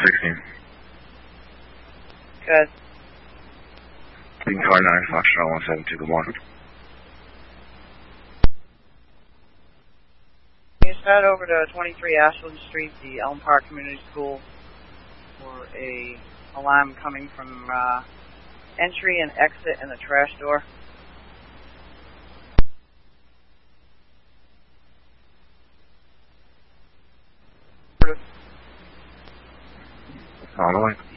16. Good. Beacon car 9, Foxtrot 172, good morning. You head over to 23 Ashland Street, the Elm Park Community School, for a alarm coming from entry and exit in the trash door. On the way.